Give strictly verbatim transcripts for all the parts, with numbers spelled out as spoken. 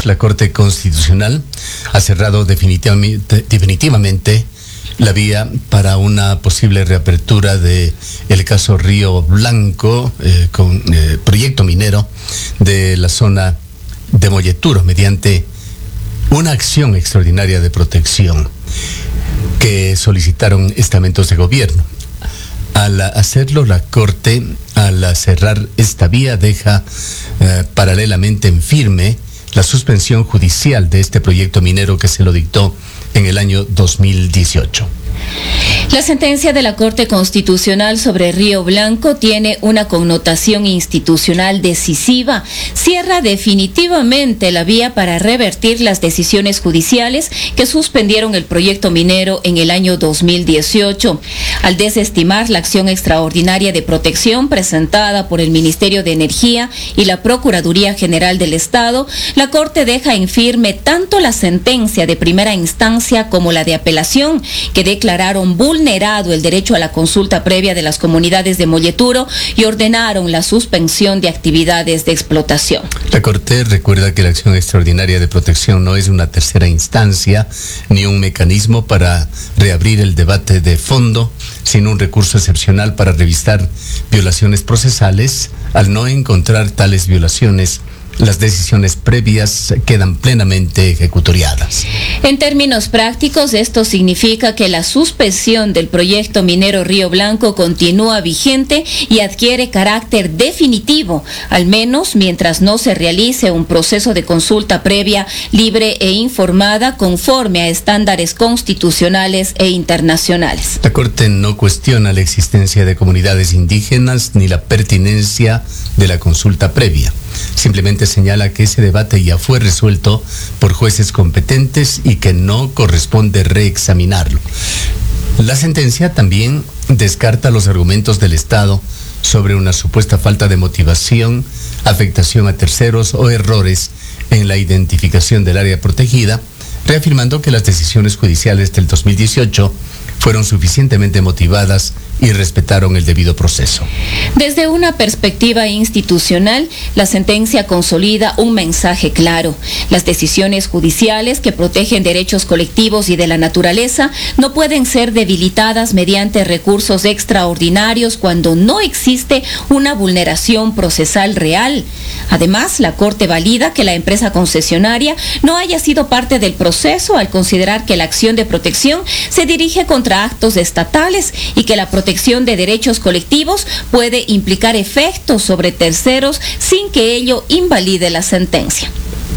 la Corte Constitucional ha cerrado definitivamente, definitivamente la vía para una posible reapertura de el caso Río Blanco eh, con eh, proyecto minero de la zona de Molleturo mediante una acción extraordinaria de protección que solicitaron estamentos de gobierno. Al hacerlo, la Corte, al cerrar esta vía, deja eh, paralelamente en firme la suspensión judicial de este proyecto minero que se lo dictó en el año dos mil dieciocho. La sentencia de la Corte Constitucional sobre Río Blanco tiene una connotación institucional decisiva. Cierra definitivamente la vía para revertir las decisiones judiciales que suspendieron el proyecto minero en el año dos mil dieciocho. Al desestimar la acción extraordinaria de protección presentada por el Ministerio de Energía y la Procuraduría General del Estado, la Corte deja en firme tanto la sentencia de primera instancia como la de apelación, que declararon vulnerado el derecho a la consulta previa de las comunidades de Molleturo y ordenaron la suspensión de actividades de explotación. La Corte recuerda que la acción extraordinaria de protección no es una tercera instancia ni un mecanismo para reabrir el debate de fondo, sino un recurso excepcional para revisar violaciones procesales. Al no encontrar tales violaciones, las decisiones previas quedan plenamente ejecutoriadas. En términos prácticos, esto significa que la suspensión del proyecto minero Río Blanco continúa vigente y adquiere carácter definitivo, al menos mientras no se realice un proceso de consulta previa, libre e informada conforme a estándares constitucionales e internacionales. La Corte no cuestiona la existencia de comunidades indígenas ni la pertinencia de la consulta previa. Simplemente señala que ese debate ya fue resuelto por jueces competentes y que no corresponde reexaminarlo. La sentencia también descarta los argumentos del Estado sobre una supuesta falta de motivación, afectación a terceros o errores en la identificación del área protegida, reafirmando que las decisiones judiciales del dos mil dieciocho fueron suficientemente motivadas y respetaron el debido proceso. Desde una perspectiva institucional, la sentencia consolida un mensaje claro. Las decisiones judiciales que protegen derechos colectivos y de la naturaleza no pueden ser debilitadas mediante recursos extraordinarios cuando no existe una vulneración procesal real. Además, la Corte valida que la empresa concesionaria no haya sido parte del proceso al considerar que la acción de protección se dirige contra actos estatales y que la protección de derechos colectivos puede implicar efectos sobre terceros sin que ello invalide la sentencia.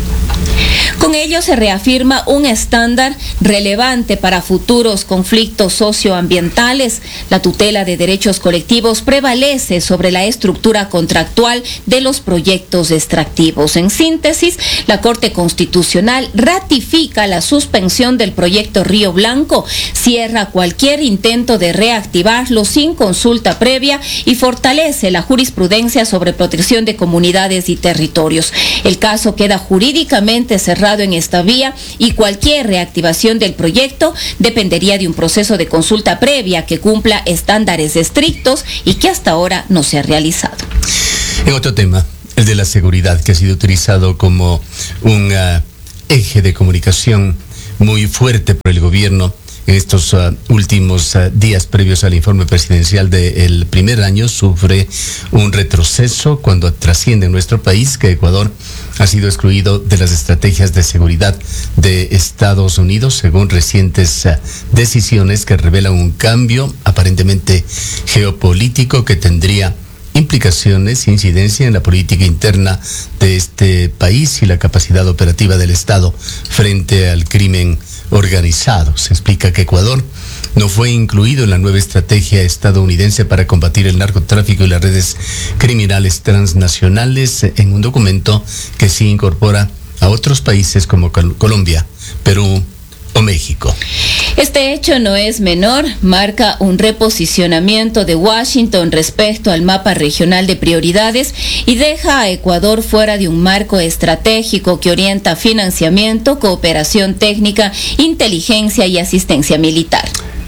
Con ello se reafirma un estándar relevante para futuros conflictos socioambientales. La tutela de derechos colectivos prevalece sobre la estructura contractual de los proyectos extractivos. En síntesis, la Corte Constitucional ratifica la suspensión del proyecto Río Blanco, cierra cualquier intento de reactivarlo sin consulta previa y fortalece la jurisprudencia sobre protección de comunidades y territorios. El caso queda jurídicamente cerrado en esta vía y cualquier reactivación del proyecto dependería de un proceso de consulta previa que cumpla estándares estrictos y que hasta ahora no se ha realizado. En otro tema, el de la seguridad, que ha sido utilizado como un uh, eje de comunicación muy fuerte por el gobierno en estos uh, últimos uh, días previos al informe presidencial del primer año, sufre un retroceso cuando trasciende en nuestro país que Ecuador ha sido excluido de las estrategias de seguridad de Estados Unidos, según recientes uh, decisiones que revelan un cambio aparentemente geopolítico que tendría implicaciones, incidencia en la política interna de este país y la capacidad operativa del Estado frente al crimen organizado. Se explica que Ecuador no fue incluido en la nueva estrategia estadounidense para combatir el narcotráfico y las redes criminales transnacionales, en un documento que sí incorpora a otros países como Colombia, Perú o México. Este hecho no es menor, marca un reposicionamiento de Washington respecto al mapa regional de prioridades y deja a Ecuador fuera de un marco estratégico que orienta financiamiento, cooperación técnica, inteligencia y asistencia militar.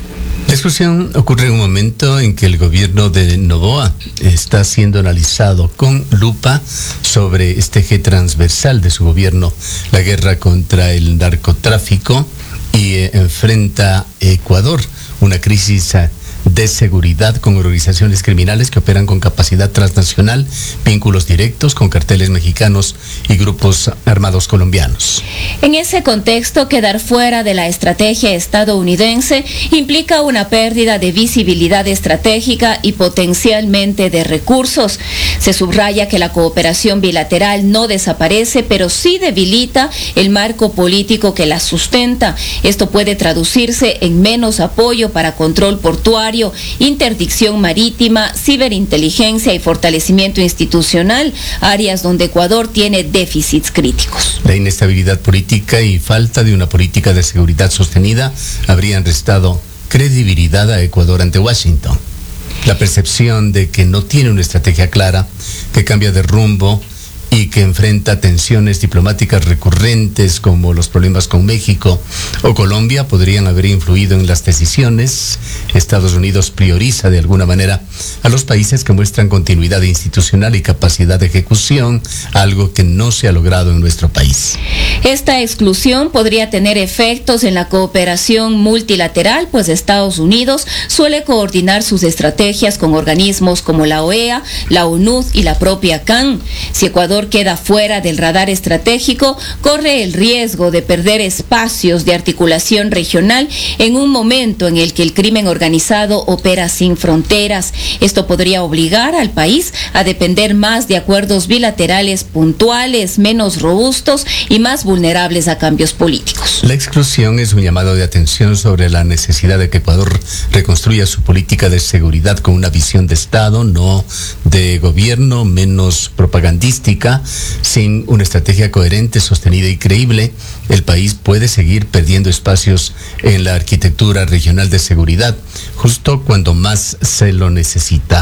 La exclusión ocurre en un momento en que el gobierno de Noboa está siendo analizado con lupa sobre este eje transversal de su gobierno, la guerra contra el narcotráfico, y eh, enfrenta Ecuador una crisis eh, de seguridad con organizaciones criminales que operan con capacidad transnacional, vínculos directos con carteles mexicanos y grupos armados colombianos. En ese contexto, quedar fuera de la estrategia estadounidense implica una pérdida de visibilidad estratégica y potencialmente de recursos. Se subraya que la cooperación bilateral no desaparece, pero sí debilita el marco político que la sustenta. Esto puede traducirse en menos apoyo para control portuario, interdicción marítima, ciberinteligencia y fortalecimiento institucional, áreas donde Ecuador tiene déficits críticos. La inestabilidad política y falta de una política de seguridad sostenida habrían restado credibilidad a Ecuador ante Washington. La percepción de que no tiene una estrategia clara, que cambia de rumbo y que enfrenta tensiones diplomáticas recurrentes como los problemas con México o Colombia podrían haber influido en las decisiones. Estados Unidos prioriza de alguna manera a los países que muestran continuidad institucional y capacidad de ejecución, algo que no se ha logrado en nuestro país. Esta exclusión podría tener efectos en la cooperación multilateral, pues Estados Unidos suele coordinar sus estrategias con organismos como la O E A, la ONU y la propia C A N. Si Ecuador queda fuera del radar estratégico, corre el riesgo de perder espacios de articulación regional en un momento en el que el crimen organizado opera sin fronteras. Esto podría obligar al país a depender más de acuerdos bilaterales puntuales, menos robustos y más vulnerables a cambios políticos. La exclusión es un llamado de atención sobre la necesidad de que Ecuador reconstruya su política de seguridad con una visión de Estado, no de gobierno, menos propagandística. Sin una estrategia coherente, sostenida y creíble, el país puede seguir perdiendo espacios en la arquitectura regional de seguridad, justo cuando más se lo necesita.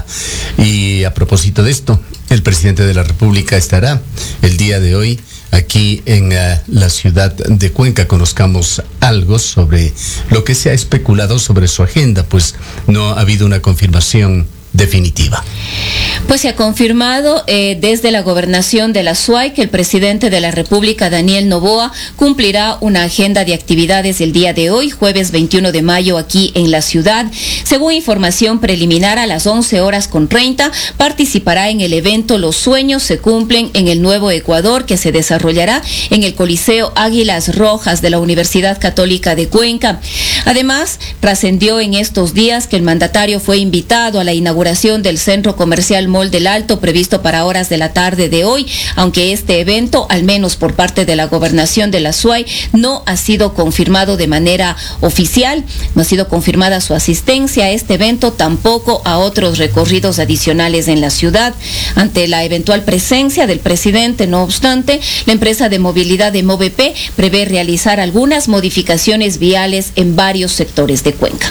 Y a propósito de esto, el presidente de la República estará el día de hoy aquí en uh, la ciudad de Cuenca. Conozcamos algo sobre lo que se ha especulado sobre su agenda, pues no ha habido una confirmación definitiva. Pues se ha confirmado eh, desde la gobernación de la S U A Y que el presidente de la República, Daniel Noboa, cumplirá una agenda de actividades el día de hoy, jueves veintiuno de mayo, aquí en la ciudad. Según información preliminar, a las once horas con treinta participará en el evento Los Sueños se cumplen en el Nuevo Ecuador, que se desarrollará en el Coliseo Águilas Rojas de la Universidad Católica de Cuenca. Además, trascendió en estos días que el mandatario fue invitado a la inauguración del centro comercial Mall del Alto, previsto para horas de la tarde de hoy, aunque este evento, al menos por parte de la gobernación de la S U A Y, no ha sido confirmado de manera oficial, no ha sido confirmada su asistencia a este evento, tampoco a otros recorridos adicionales en la ciudad. Ante la eventual presencia del presidente, no obstante, la empresa de movilidad de Movep prevé realizar algunas modificaciones viales en varios sectores de Cuenca.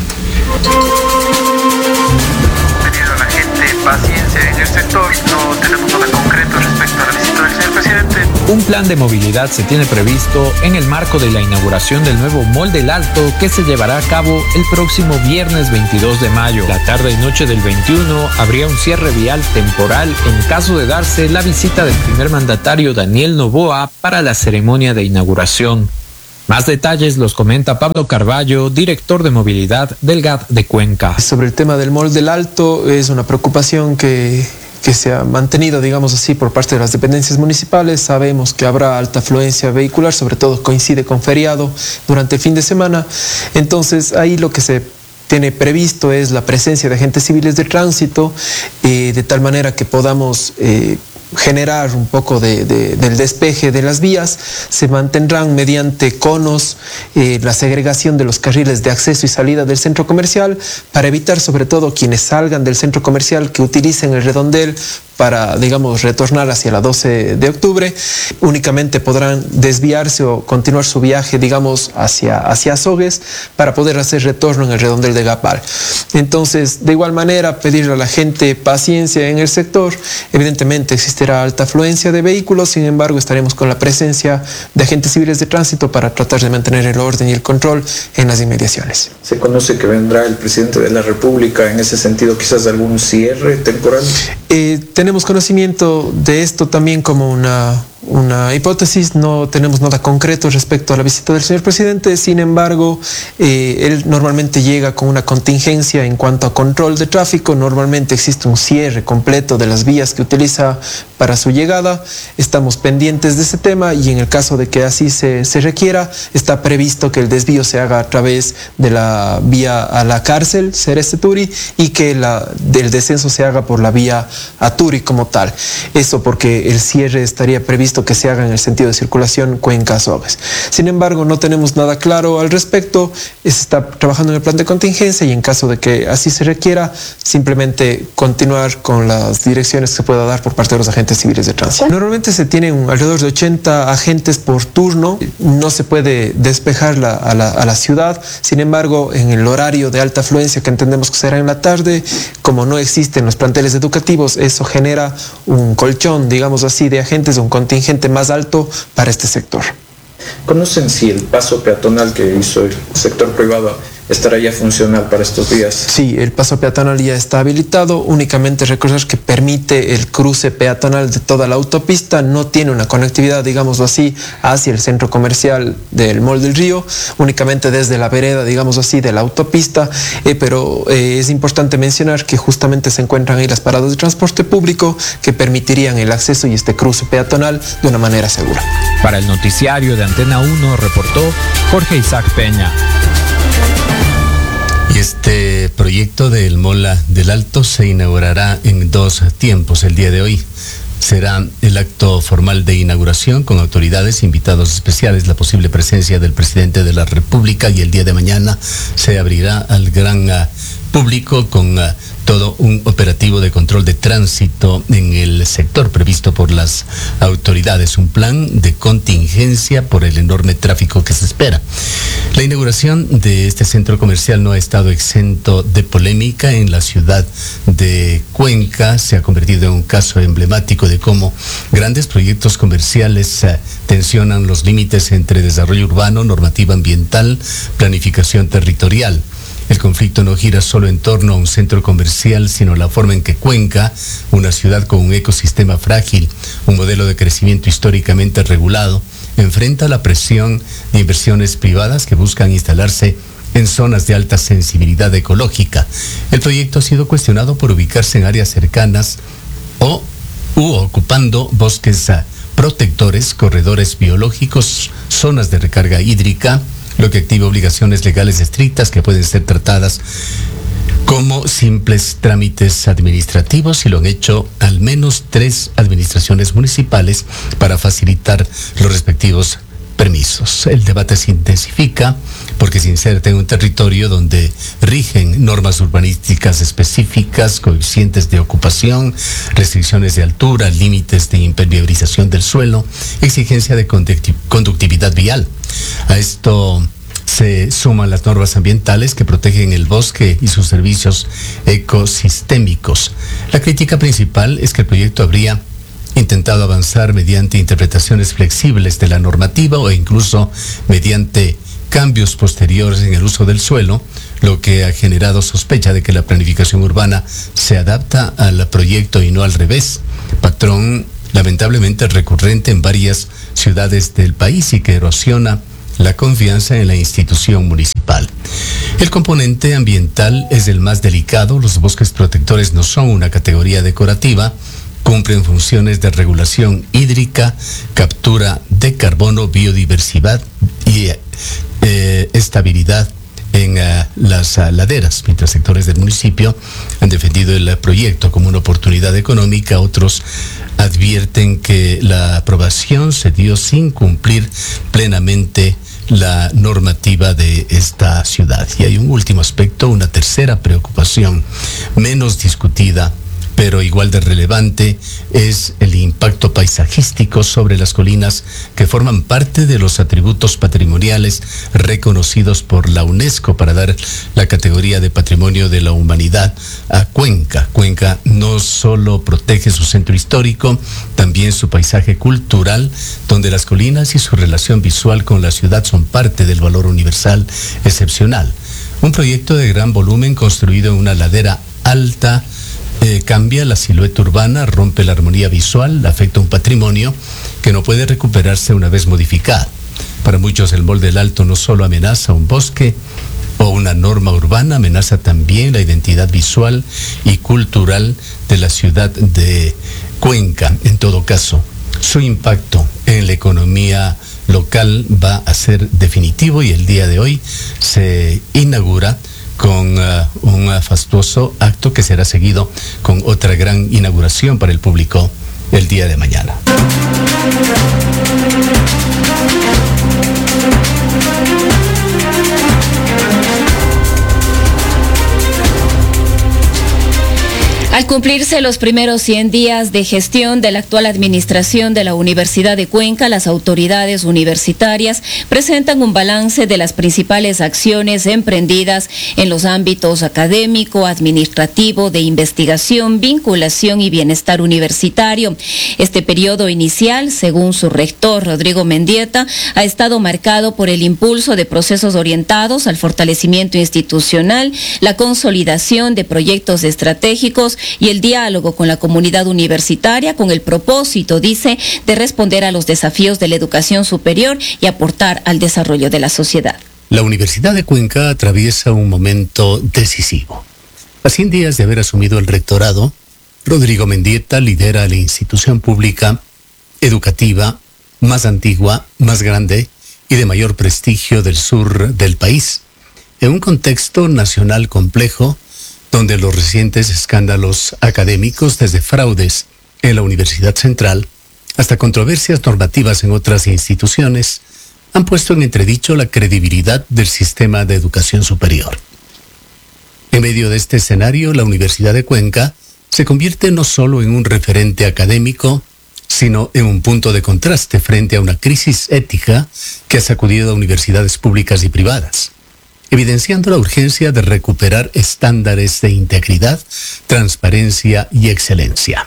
Paciencia en el sector, no tenemos nada concreto respecto a la visita del señor presidente. Un plan de movilidad se tiene previsto en el marco de la inauguración del nuevo Mall del Alto, que se llevará a cabo el próximo viernes veintidós de mayo. La tarde y noche del veintiuno habría un cierre vial temporal en caso de darse la visita del primer mandatario Daniel Noboa para la ceremonia de inauguración. Más detalles los comenta Pablo Carballo, director de movilidad del G A D de Cuenca. Sobre el tema del Mall del Alto, es una preocupación que, que se ha mantenido, digamos así, por parte de las dependencias municipales. Sabemos que habrá alta afluencia vehicular, sobre todo coincide con feriado durante el fin de semana. Entonces, ahí lo que se tiene previsto es la presencia de agentes civiles de tránsito, eh, de tal manera que podamos Eh, generar un poco de, de, del despeje de las vías. Se mantendrán mediante conos eh, la segregación de los carriles de acceso y salida del centro comercial, para evitar sobre todo quienes salgan del centro comercial que utilicen el redondel para, digamos, retornar hacia la doce de octubre, únicamente podrán desviarse o continuar su viaje, digamos, hacia, hacia Azogues para poder hacer retorno en el redondel de Gapal. Entonces, de igual manera, pedirle a la gente paciencia en el sector. Evidentemente existirá alta afluencia de vehículos, sin embargo, estaremos con la presencia de agentes civiles de tránsito para tratar de mantener el orden y el control en las inmediaciones. ¿Se conoce que vendrá el presidente de la República en ese sentido, quizás algún cierre temporal? Eh, tenemos conocimiento de esto también como una, una hipótesis, no tenemos nada concreto respecto a la visita del señor presidente, sin embargo, eh, él normalmente llega con una contingencia en cuanto a control de tráfico, normalmente existe un cierre completo de las vías que utiliza para su llegada, estamos pendientes de ese tema y en el caso de que así se, se requiera, está previsto que el desvío se haga a través de la vía a la cárcel, Cereste-Turi, y que la, el descenso se haga por la vía a Turi como tal. Eso porque el cierre estaría previsto que se haga en el sentido de circulación Cuenca-Azogues. Sin embargo, no tenemos nada claro al respecto, se está trabajando en el plan de contingencia y en caso de que así se requiera, simplemente continuar con las direcciones que se pueda dar por parte de los agentes civiles de tránsito. Normalmente se tienen alrededor de ochenta agentes por turno, no se puede despejar la, a, la, a la ciudad, sin embargo, en el horario de alta afluencia que entendemos que será en la tarde, como no existen los planteles educativos, eso genera un colchón, digamos así, de agentes, un contingente más alto para este sector. ¿Conocen si el paso peatonal que hizo el sector privado estará ya funcional para estos días? Sí, el paso peatonal ya está habilitado, únicamente recordar que permite el cruce peatonal de toda la autopista, no tiene una conectividad, digámoslo así, hacia el centro comercial del Mall del Río, únicamente desde la vereda, digamos así, de la autopista, eh, pero eh, es importante mencionar que justamente se encuentran ahí las paradas de transporte público que permitirían el acceso y este cruce peatonal de una manera segura. Para el noticiario de Antena uno reportó Jorge Isaac Peña. Y este proyecto del Mola del Alto se inaugurará en dos tiempos. El día de hoy será el acto formal de inauguración con autoridades, invitados especiales, la posible presencia del presidente de la República, y el día de mañana se abrirá al gran uh, público con uh, todo un operativo de control de tránsito en el sector previsto por las autoridades, un plan de contingencia por el enorme tráfico que se espera. La inauguración de este centro comercial no ha estado exento de polémica en la ciudad de Cuenca. Se ha convertido en un caso emblemático de cómo grandes proyectos comerciales uh, tensionan los límites entre desarrollo urbano, normativa ambiental, planificación territorial. El conflicto no gira solo en torno a un centro comercial, sino la forma en que Cuenca, una ciudad con un ecosistema frágil, un modelo de crecimiento históricamente regulado, enfrenta la presión de inversiones privadas que buscan instalarse en zonas de alta sensibilidad ecológica. El proyecto ha sido cuestionado por ubicarse en áreas cercanas o u ocupando bosques protectores, corredores biológicos, zonas de recarga hídrica, lo que activa obligaciones legales estrictas que pueden ser tratadas como simples trámites administrativos, y lo han hecho al menos tres administraciones municipales para facilitar los respectivos permisos. El debate se intensifica porque se inserta en un territorio donde rigen normas urbanísticas específicas, coeficientes de ocupación, restricciones de altura, límites de impermeabilización del suelo, exigencia de conductividad vial. A esto se suman las normas ambientales que protegen el bosque y sus servicios ecosistémicos. La crítica principal es que el proyecto habría intentado avanzar mediante interpretaciones flexibles de la normativa o incluso mediante cambios posteriores en el uso del suelo, lo que ha generado sospecha de que la planificación urbana se adapta al proyecto y no al revés, patrón lamentablemente recurrente en varias ciudades del país y que erosiona la confianza en la institución municipal. El componente ambiental es el más delicado. Los bosques protectores no son una categoría decorativa, cumplen funciones de regulación hídrica, captura de carbono, biodiversidad y eh, estabilidad en uh, las uh, laderas. Mientras sectores del municipio han defendido el uh, proyecto como una oportunidad económica, otros advierten que la aprobación se dio sin cumplir plenamente la normativa de esta ciudad. Y hay un último aspecto, una tercera preocupación menos discutida pero igual de relevante es el impacto paisajístico sobre las colinas que forman parte de los atributos patrimoniales reconocidos por la UNESCO para dar la categoría de Patrimonio de la Humanidad a Cuenca. Cuenca no solo protege su centro histórico, también su paisaje cultural, donde las colinas y su relación visual con la ciudad son parte del valor universal excepcional. Un proyecto de gran volumen construido en una ladera alta eh, cambia la silueta urbana, rompe la armonía visual, afecta un patrimonio que no puede recuperarse una vez modificado. Para muchos el Mall del Alto no solo amenaza un bosque o una norma urbana, amenaza también la identidad visual y cultural de la ciudad de Cuenca. En todo caso, su impacto en la economía local va a ser definitivo y el día de hoy se inaugura con uh, un uh, fastuoso acto que será seguido con otra gran inauguración para el público el día de mañana. Al cumplirse los primeros cien días de gestión de la actual administración de la Universidad de Cuenca, las autoridades universitarias presentan un balance de las principales acciones emprendidas en los ámbitos académico, administrativo, de investigación, vinculación y bienestar universitario. Este periodo inicial, según su rector Rodrigo Mendieta, ha estado marcado por el impulso de procesos orientados al fortalecimiento institucional, la consolidación de proyectos estratégicos y el diálogo con la comunidad universitaria con el propósito, dice, de responder a los desafíos de la educación superior y aportar al desarrollo de la sociedad. La Universidad de Cuenca atraviesa un momento decisivo. A cien días de haber asumido el rectorado, Rodrigo Mendieta lidera la institución pública, educativa, más antigua, más grande y de mayor prestigio del sur del país, en un contexto nacional complejo, donde los recientes escándalos académicos, desde fraudes en la Universidad Central hasta controversias normativas en otras instituciones, han puesto en entredicho la credibilidad del sistema de educación superior. En medio de este escenario, la Universidad de Cuenca se convierte no solo en un referente académico, sino en un punto de contraste frente a una crisis ética que ha sacudido a universidades públicas y privadas, evidenciando la urgencia de recuperar estándares de integridad, transparencia y excelencia.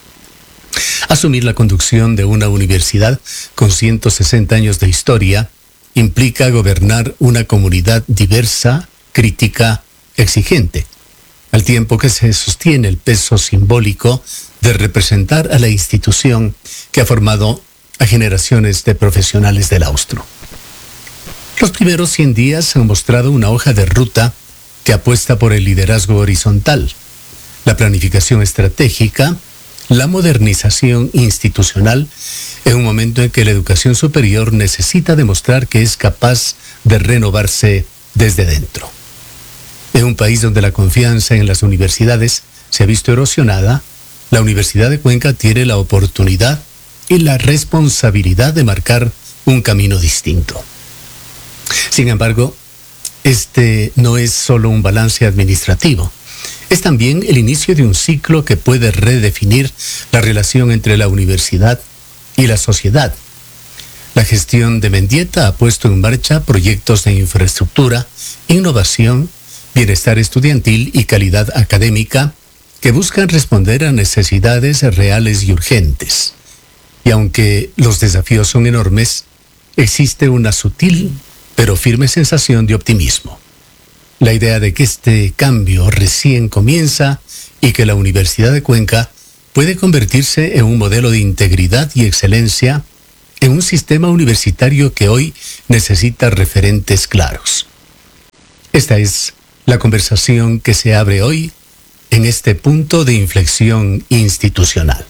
Asumir la conducción de una universidad con ciento sesenta años de historia implica gobernar una comunidad diversa, crítica, exigente, al tiempo que se sostiene el peso simbólico de representar a la institución que ha formado a generaciones de profesionales del austro. Los primeros cien días han mostrado una hoja de ruta que apuesta por el liderazgo horizontal, la planificación estratégica, la modernización institucional, en un momento en que la educación superior necesita demostrar que es capaz de renovarse desde dentro. En un país donde la confianza en las universidades se ha visto erosionada, la Universidad de Cuenca tiene la oportunidad y la responsabilidad de marcar un camino distinto. Sin embargo, este no es solo un balance administrativo, es también el inicio de un ciclo que puede redefinir la relación entre la universidad y la sociedad. La gestión de Mendieta ha puesto en marcha proyectos de infraestructura, innovación, bienestar estudiantil y calidad académica que buscan responder a necesidades reales y urgentes. Y aunque los desafíos son enormes, existe una sutil pero firme sensación de optimismo. La idea de que este cambio recién comienza y que la Universidad de Cuenca puede convertirse en un modelo de integridad y excelencia en un sistema universitario que hoy necesita referentes claros. Esta es la conversación que se abre hoy en este punto de inflexión institucional.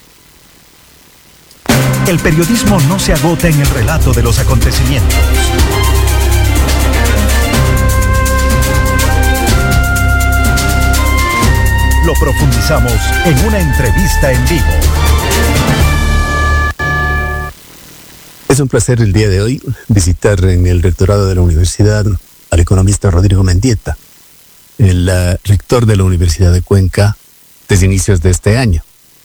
El periodismo no se agota en el relato de los acontecimientos. Lo profundizamos en una entrevista en vivo. Es un placer el día de hoy visitar en el rectorado de la universidad al economista Rodrigo Mendieta, el uh, rector de la Universidad de Cuenca, desde inicios de este año.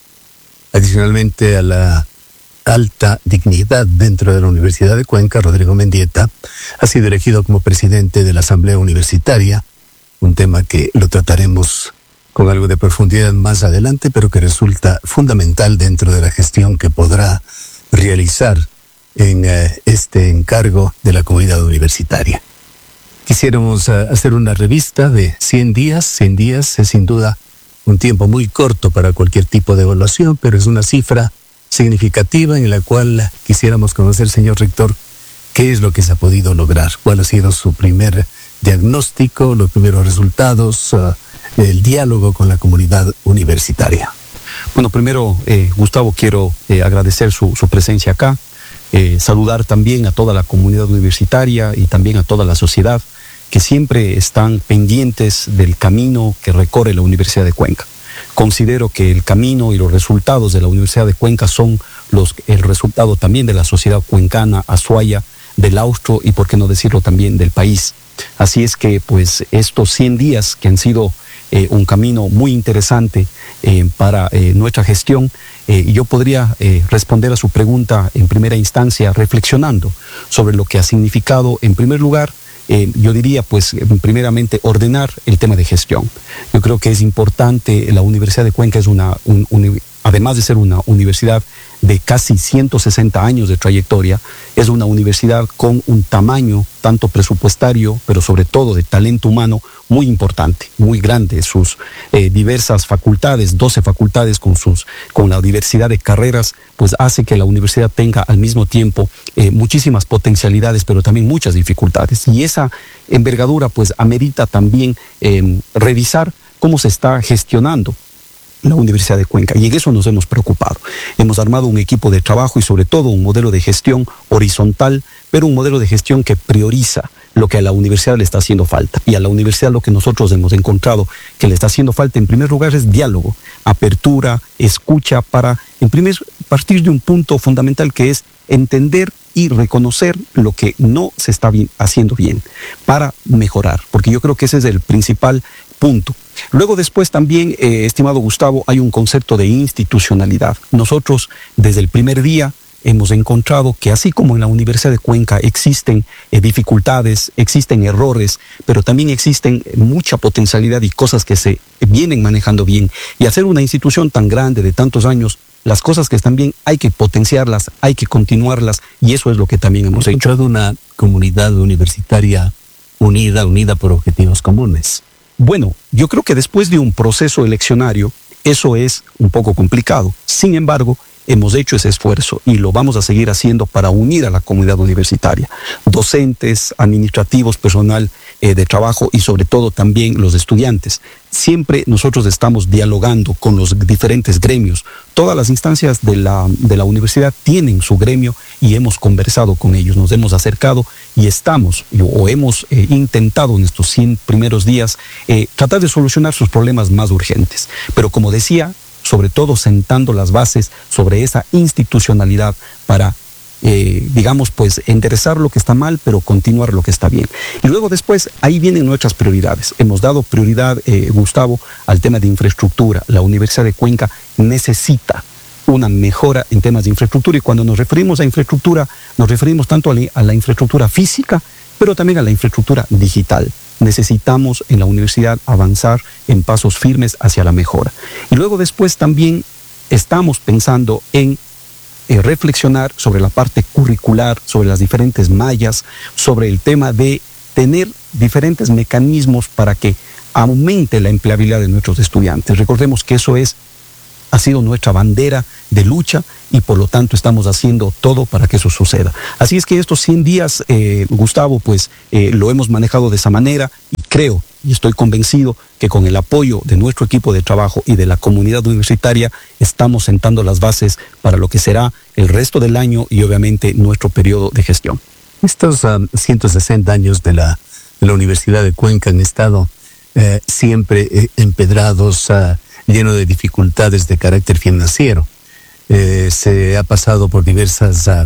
Adicionalmente a la alta dignidad dentro de la Universidad de Cuenca, Rodrigo Mendieta ha sido elegido como presidente de la Asamblea Universitaria, un tema que lo trataremos con algo de profundidad más adelante, pero que resulta fundamental dentro de la gestión que podrá realizar en eh, este encargo de la comunidad universitaria. Quisiéramos uh, hacer una revista de cien días. cien días es sin duda un tiempo muy corto para cualquier tipo de evaluación, pero es una cifra significativa en la cual quisiéramos conocer, señor rector, qué es lo que se ha podido lograr, cuál ha sido su primer diagnóstico, los primeros resultados, uh, el diálogo con la comunidad universitaria. Bueno, primero, eh, Gustavo, quiero eh, agradecer su, su presencia acá, eh, saludar también a toda la comunidad universitaria y también a toda la sociedad que siempre están pendientes del camino que recorre la Universidad de Cuenca. Considero que el camino y los resultados de la Universidad de Cuenca son los, el resultado también de la sociedad cuencana, azuaya, del austro y, por qué no decirlo, también del país. Así es que, pues, estos cien días que han sido eh, un camino muy interesante eh, para eh, nuestra gestión, eh, yo podría eh, responder a su pregunta en primera instancia reflexionando sobre lo que ha significado, en primer lugar, Eh, yo diría, pues, primeramente, ordenar el tema de gestión. Yo creo que es importante, la Universidad de Cuenca es una, un, un, además de ser una universidad de casi ciento sesenta años de trayectoria, es una universidad con un tamaño, tanto presupuestario, pero sobre todo de talento humano, muy importante, muy grande. Sus eh, diversas facultades, doce facultades con, sus, con la diversidad de carreras, pues hace que la universidad tenga al mismo tiempo eh, muchísimas potencialidades, pero también muchas dificultades. Y esa envergadura, pues, amerita también eh, revisar cómo se está gestionando la Universidad de Cuenca, y en eso nos hemos preocupado. Hemos armado un equipo de trabajo y sobre todo un modelo de gestión horizontal, pero un modelo de gestión que prioriza lo que a la universidad le está haciendo falta. Y a la universidad lo que nosotros hemos encontrado que le está haciendo falta, en primer lugar, es diálogo, apertura, escucha, para, en primer, partir de un punto fundamental que es entender y reconocer lo que no se está bien, haciendo bien, para mejorar, porque yo creo que ese es el principal punto. Luego, después también, eh, estimado Gustavo, hay un concepto de institucionalidad. Nosotros, desde el primer día, hemos encontrado que así como en la Universidad de Cuenca existen eh, dificultades, existen errores, pero también existen mucha potencialidad y cosas que se vienen manejando bien. Y hacer una institución tan grande de tantos años, las cosas que están bien hay que potenciarlas, hay que continuarlas, y eso es lo que también hemos hecho. Encontrado una comunidad universitaria unida, unida por objetivos comunes. Bueno, yo creo que después de un proceso eleccionario, eso es un poco complicado. Sin embargo, hemos hecho ese esfuerzo y lo vamos a seguir haciendo para unir a la comunidad universitaria. Docentes, administrativos, personal eh, de trabajo y sobre todo también los estudiantes. Siempre nosotros estamos dialogando con los diferentes gremios. Todas las instancias de la, de la universidad tienen su gremio y hemos conversado con ellos, nos hemos acercado y estamos, o hemos eh, intentado en estos cien primeros días eh, tratar de solucionar sus problemas más urgentes. Pero como decía, sobre todo sentando las bases sobre esa institucionalidad para, eh, digamos, pues enderezar lo que está mal, pero continuar lo que está bien. Y luego después, ahí vienen nuestras prioridades. Hemos dado prioridad, eh, Gustavo, al tema de infraestructura. La Universidad de Cuenca necesita una mejora en temas de infraestructura, y cuando nos referimos a infraestructura, nos referimos tanto a la, a la infraestructura física, pero también a la infraestructura digital. Necesitamos en la universidad avanzar en pasos firmes hacia la mejora. Y luego después también estamos pensando en eh, reflexionar sobre la parte curricular, sobre las diferentes mallas, sobre el tema de tener diferentes mecanismos para que aumente la empleabilidad de nuestros estudiantes. Recordemos que eso es ha sido nuestra bandera de lucha y por lo tanto estamos haciendo todo para que eso suceda. Así es que estos cien días, eh, Gustavo, pues eh, lo hemos manejado de esa manera y creo y estoy convencido que con el apoyo de nuestro equipo de trabajo y de la comunidad universitaria estamos sentando las bases para lo que será el resto del año y obviamente nuestro periodo de gestión. Estos um, ciento sesenta años de la, de la Universidad de Cuenca han estado eh, siempre eh, empedrados a... Uh, lleno de dificultades de carácter financiero. Eh, se ha pasado por diversas uh,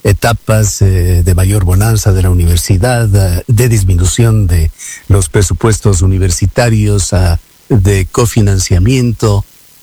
etapas eh, de mayor bonanza de la universidad, uh, de disminución de los presupuestos universitarios, uh, de cofinanciamiento,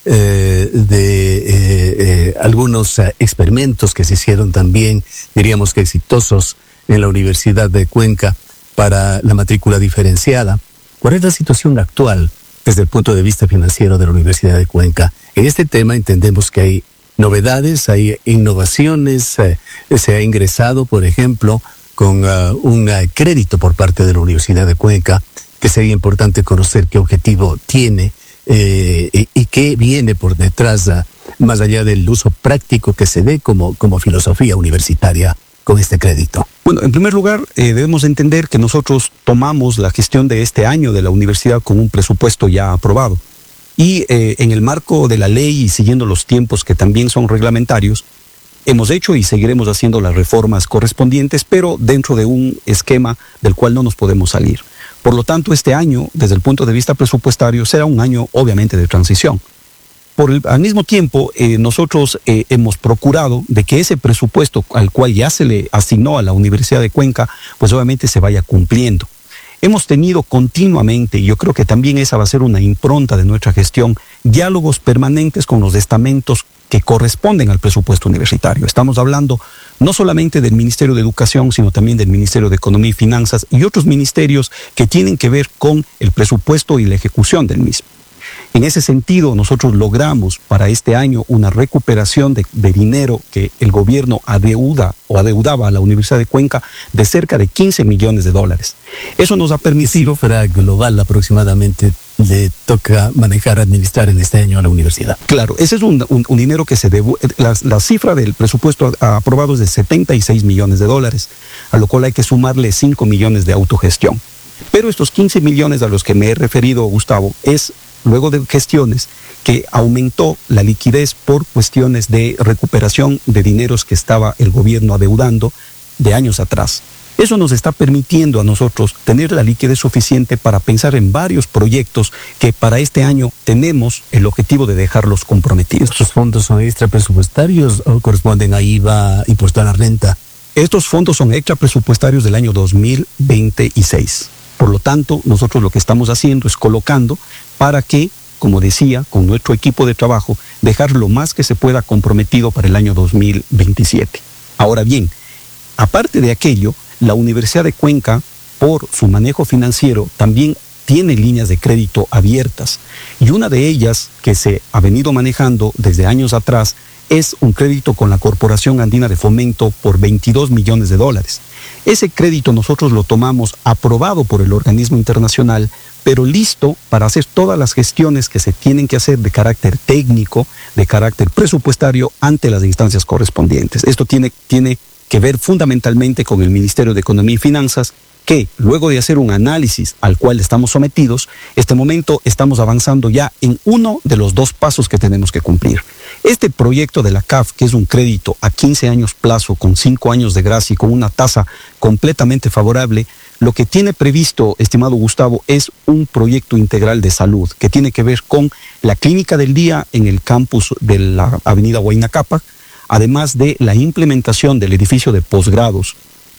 eh, de eh, eh, algunos eh, experimentos que se hicieron también, diríamos que exitosos, en la Universidad de Cuenca para la matrícula diferenciada. ¿Cuál es la situación actual desde el punto de vista financiero de la Universidad de Cuenca? En este tema entendemos que hay novedades, hay innovaciones, eh, se ha ingresado, por ejemplo, con uh, un uh, crédito por parte de la Universidad de Cuenca, que sería importante conocer qué objetivo tiene eh, y, y qué viene por detrás, uh, más allá del uso práctico que se dé como, como filosofía universitaria con este crédito. Bueno, en primer lugar, eh, debemos entender que nosotros tomamos la gestión de este año de la universidad con un presupuesto ya aprobado. Y eh, en el marco de la ley y siguiendo los tiempos que también son reglamentarios, hemos hecho y seguiremos haciendo las reformas correspondientes, pero dentro de un esquema del cual no nos podemos salir. Por lo tanto, este año, desde el punto de vista presupuestario, será un año obviamente de transición. Por el, al mismo tiempo, eh, nosotros eh, hemos procurado de que ese presupuesto al cual ya se le asignó a la Universidad de Cuenca, pues obviamente se vaya cumpliendo. Hemos tenido continuamente, y yo creo que también esa va a ser una impronta de nuestra gestión, diálogos permanentes con los estamentos que corresponden al presupuesto universitario. Estamos hablando no solamente del Ministerio de Educación, sino también del Ministerio de Economía y Finanzas y otros ministerios que tienen que ver con el presupuesto y la ejecución del mismo. En ese sentido, nosotros logramos para este año una recuperación de, de dinero que el gobierno adeuda o adeudaba a la Universidad de Cuenca de cerca de quince millones de dólares. Eso nos ha permitido... ¿Qué cifra global aproximadamente le toca manejar, administrar en este año a la universidad? Claro, ese es un, un, un dinero que se debe... La, la cifra del presupuesto aprobado es de setenta y seis millones de dólares, a lo cual hay que sumarle cinco millones de autogestión. Pero estos quince millones a los que me he referido, Gustavo, es luego de gestiones que aumentó la liquidez por cuestiones de recuperación de dineros que estaba el gobierno adeudando de años atrás. Eso nos está permitiendo a nosotros tener la liquidez suficiente para pensar en varios proyectos que para este año tenemos el objetivo de dejarlos comprometidos. ¿Estos fondos son extra presupuestarios o corresponden a I V A, impuesto a la renta? Estos fondos son extra presupuestarios del año dos mil veintiséis. Por lo tanto, nosotros lo que estamos haciendo es colocando para que, como decía, con nuestro equipo de trabajo, dejar lo más que se pueda comprometido para el año dos mil veintisiete. Ahora bien, aparte de aquello, la Universidad de Cuenca, por su manejo financiero, también tiene líneas de crédito abiertas. Y una de ellas, que se ha venido manejando desde años atrás, es un crédito con la Corporación Andina de Fomento por veintidós millones de dólares. Ese crédito nosotros lo tomamos aprobado por el organismo internacional, pero listo para hacer todas las gestiones que se tienen que hacer de carácter técnico, de carácter presupuestario ante las instancias correspondientes. Esto tiene, tiene que ver fundamentalmente con el Ministerio de Economía y Finanzas, que luego de hacer un análisis al cual estamos sometidos, este momento estamos avanzando ya en uno de los dos pasos que tenemos que cumplir. Este proyecto de la C A F, que es un crédito a quince años plazo, con cinco años de gracia y con una tasa completamente favorable, lo que tiene previsto, estimado Gustavo, es un proyecto integral de salud que tiene que ver con la clínica del día en el campus de la avenida Huayna Cápac, además de la implementación del edificio de posgrados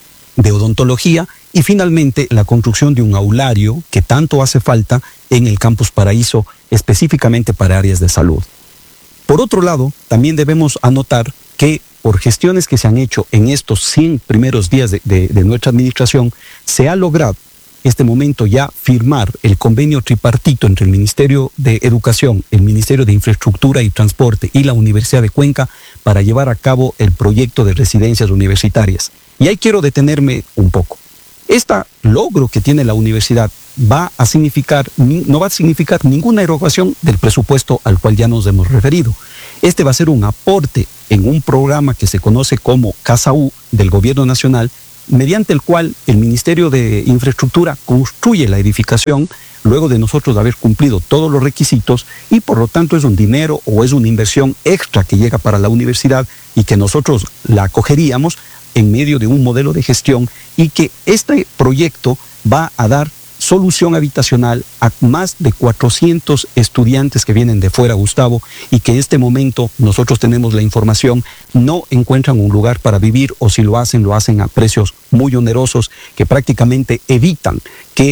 de odontología y finalmente la construcción de un aulario que tanto hace falta en el Campus Paraíso, específicamente para áreas de salud. Por otro lado, también debemos anotar que por gestiones que se han hecho en estos cien primeros días de, de, de nuestra administración, se ha logrado este momento ya firmar el convenio tripartito entre el Ministerio de Educación, el Ministerio de Infraestructura y Transporte y la Universidad de Cuenca para llevar a cabo el proyecto de residencias universitarias. Y ahí quiero detenerme un poco. Este logro que tiene la universidad va a significar, no va a significar ninguna erogación del presupuesto al cual ya nos hemos referido. Este va a ser un aporte en un programa que se conoce como Casa U del Gobierno Nacional, mediante el cual el Ministerio de Infraestructura construye la edificación luego de nosotros haber cumplido todos los requisitos y por lo tanto es un dinero o es una inversión extra que llega para la universidad y que nosotros la acogeríamos en medio de un modelo de gestión y que este proyecto va a dar solución habitacional a más de cuatrocientos estudiantes que vienen de fuera, Gustavo, y que en este momento nosotros tenemos la información, no encuentran un lugar para vivir o si lo hacen, lo hacen a precios muy onerosos que prácticamente evitan que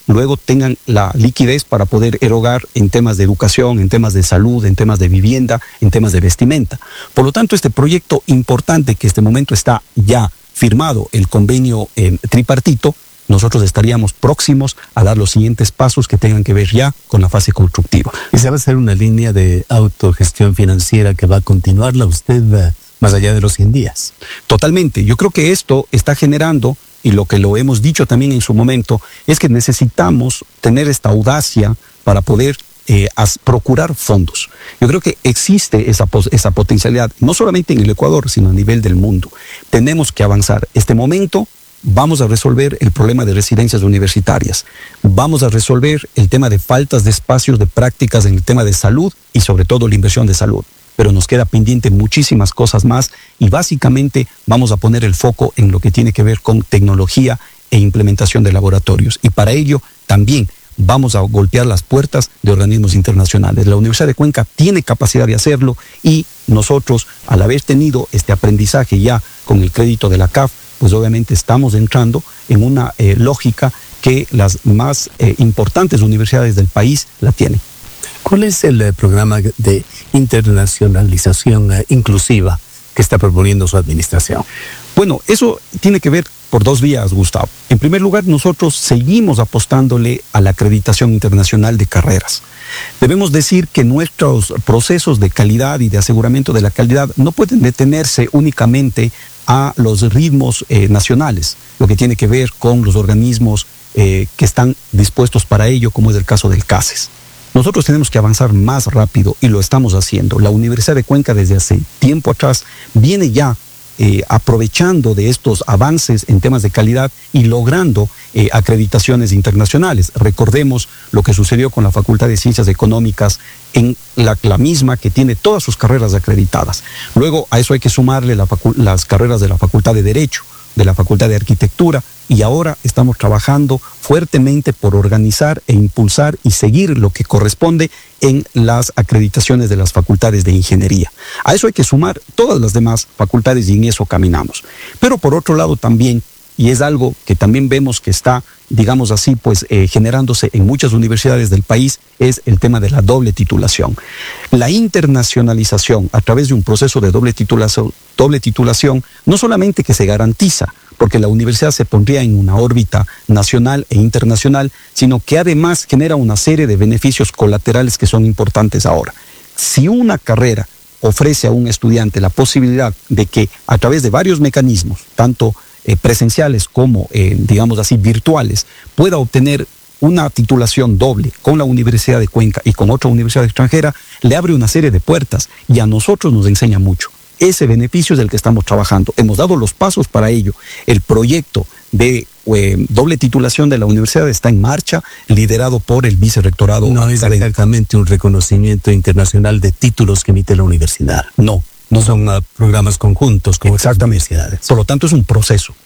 luego tengan la liquidez para poder erogar en temas de educación, en temas de salud, en temas de vivienda, en temas de vestimenta. Por lo tanto, este proyecto importante que en este momento está ya firmado, el convenio eh, tripartito, nosotros estaríamos próximos a dar los siguientes pasos que tengan que ver ya con la fase constructiva. ¿Y se va a hacer una línea de autogestión financiera que va a continuarla usted uh, más allá de los cien días? Totalmente. Yo creo que esto está generando, y lo que lo hemos dicho también en su momento, es que necesitamos tener esta audacia para poder eh, as, procurar fondos. Yo creo que existe esa, esa potencialidad, no solamente en el Ecuador, sino a nivel del mundo. Tenemos que avanzar. Este momento vamos a resolver el problema de residencias universitarias, vamos a resolver el tema de faltas de espacios de prácticas en el tema de salud y sobre todo la inversión de salud. Pero nos queda pendiente muchísimas cosas más y básicamente vamos a poner el foco en lo que tiene que ver con tecnología e implementación de laboratorios. Y para ello también vamos a golpear las puertas de organismos internacionales. La Universidad de Cuenca tiene capacidad de hacerlo y nosotros, al haber tenido este aprendizaje ya con el crédito de la C A F, pues obviamente estamos entrando en una eh, lógica que las más eh, importantes universidades del país la tienen. ¿Cuál es el eh, programa de internacionalización eh, inclusiva que está proponiendo su administración? Bueno, eso tiene que ver por dos vías, Gustavo. En primer lugar, nosotros seguimos apostándole a la acreditación internacional de carreras. Debemos decir que nuestros procesos de calidad y de aseguramiento de la calidad no pueden detenerse únicamente a los ritmos eh, nacionales, lo que tiene que ver con los organismos eh, que están dispuestos para ello, como es el caso del CASES. Nosotros tenemos que avanzar más rápido y lo estamos haciendo. La Universidad de Cuenca desde hace tiempo atrás viene ya eh, aprovechando de estos avances en temas de calidad y logrando eh, acreditaciones internacionales. Recordemos lo que sucedió con la Facultad de Ciencias Económicas, en la, la misma que tiene todas sus carreras acreditadas. Luego a eso hay que sumarle la las carreras de la Facultad de Derecho, de la Facultad de Arquitectura, y ahora estamos trabajando fuertemente por organizar e impulsar y seguir lo que corresponde en las acreditaciones de las facultades de ingeniería. A eso hay que sumar todas las demás facultades y en eso caminamos. Pero por otro lado también, y es algo que también vemos que está, digamos así, pues eh, generándose en muchas universidades del país, es el tema de la doble titulación. La internacionalización a través de un proceso de doble titulación, doble titulación, no solamente que se garantiza, porque la universidad se pondría en una órbita nacional e internacional, sino que además genera una serie de beneficios colaterales que son importantes ahora. Si una carrera ofrece a un estudiante la posibilidad de que a través de varios mecanismos, tanto eh, presenciales como, eh, digamos así, virtuales, pueda obtener una titulación doble con la Universidad de Cuenca y con otra universidad extranjera, le abre una serie de puertas y a nosotros nos enseña mucho. Ese beneficio es el que estamos trabajando. Hemos dado los pasos para ello. El proyecto de eh, doble titulación de la universidad está en marcha, liderado por el vicerrectorado. No es exactamente un reconocimiento internacional de títulos que emite la universidad. No. No son uh, programas conjuntos como exactamente. Universidades. Por lo tanto, es un proceso.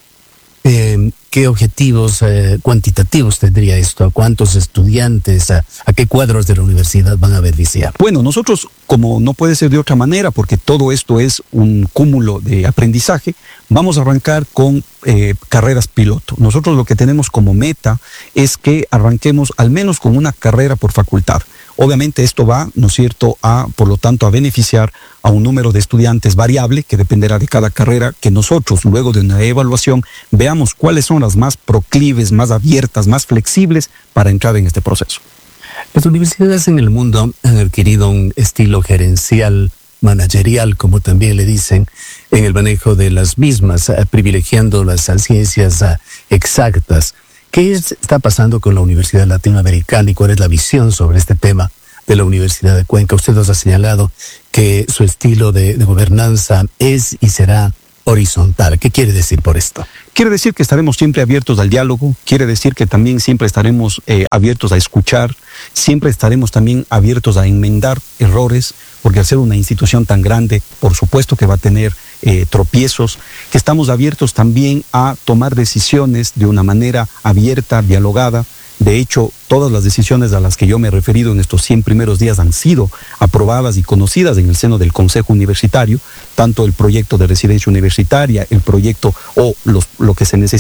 Eh, ¿Qué objetivos eh, cuantitativos tendría esto? ¿A cuántos estudiantes? A, ¿A qué cuadros de la universidad van a beneficiar? Bueno, nosotros, como no puede ser de otra manera, porque todo esto es un cúmulo de aprendizaje, vamos a arrancar con eh, carreras piloto. Nosotros lo que tenemos como meta es que arranquemos al menos con una carrera por facultad. Obviamente esto va, ¿no es cierto?, a, por lo tanto, a beneficiar a un número de estudiantes variable que dependerá de cada carrera, que nosotros, luego de una evaluación, veamos cuáles son las más proclives, más abiertas, más flexibles para entrar en este proceso. Las universidades en el mundo han adquirido un estilo gerencial, managerial, como también le dicen, en el manejo de las mismas, eh, privilegiando las uh, ciencias uh, exactas. ¿Qué es, está pasando con la Universidad Latinoamericana y cuál es la visión sobre este tema de la Universidad de Cuenca? Usted nos ha señalado que su estilo de, de gobernanza es y será horizontal. ¿Qué quiere decir por esto? Quiere decir que estaremos siempre abiertos al diálogo, quiere decir que también siempre estaremos eh, abiertos a escuchar, siempre estaremos también abiertos a enmendar errores, porque al ser una institución tan grande, por supuesto que va a tener eh, tropiezos, que estamos abiertos también a tomar decisiones de una manera abierta, dialogada. De hecho, todas las decisiones a las que yo me he referido en estos cien primeros días han sido aprobadas y conocidas en el seno del Consejo Universitario, tanto el proyecto de residencia universitaria, el proyecto o los, lo que se necesita